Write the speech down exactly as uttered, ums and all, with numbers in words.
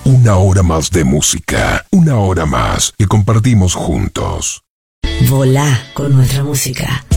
Una hora más de música, una hora más que compartimos juntos. Volá con nuestra música.